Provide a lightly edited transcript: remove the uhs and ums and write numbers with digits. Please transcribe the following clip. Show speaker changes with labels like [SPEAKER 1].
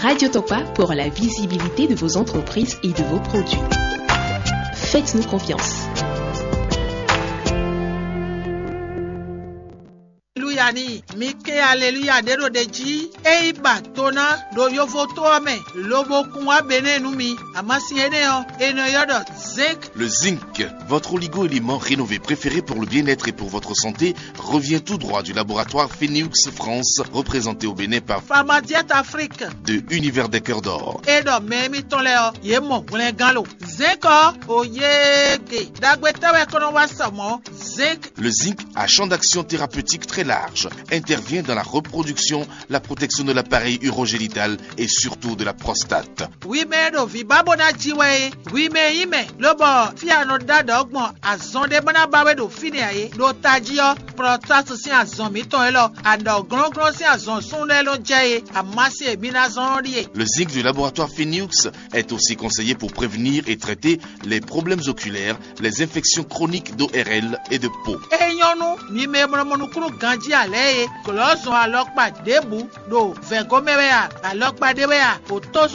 [SPEAKER 1] Radio Topa pour la visibilité de vos entreprises et de vos produits. Faites-nous confiance.
[SPEAKER 2] Ni mike hallelujah dero deji eiba tona do yovoto ame lobo kunwa benenumi amasi eneo enoyodo zinc.
[SPEAKER 3] Le zinc, votre oligo-élément rénové préféré pour le bien-être et pour votre santé, revient tout droit du laboratoire Phoenix France, représenté au Bénin par
[SPEAKER 2] Pharmadiet Afrique
[SPEAKER 3] de Univers des Cœurs d'Or.
[SPEAKER 2] Edo memi toleo yemo galo zinc oyege dagwetewe kono wasamo zinc.
[SPEAKER 3] Le zinc a champ d'action thérapeutique très large, intervient dans la reproduction, la protection de l'appareil urogénital et surtout de la prostate.
[SPEAKER 2] Oui mais do vibabona jiwe oui mais ime lobo fiano dada ogmo azonde bana bawe do finiaye do tajio prostate si azon mi ton elo ando gron si azon sunle lo jaye amasi ebina zonrie.
[SPEAKER 3] Le zinc du laboratoire Phoenix est aussi conseillé pour prévenir et traiter les problèmes oculaires, les infections chroniques d'ORL et de peau.
[SPEAKER 2] Enyonu ni me mono kuru ganji aleye kolozo alokpa debu do vengomewe alokpa dewe a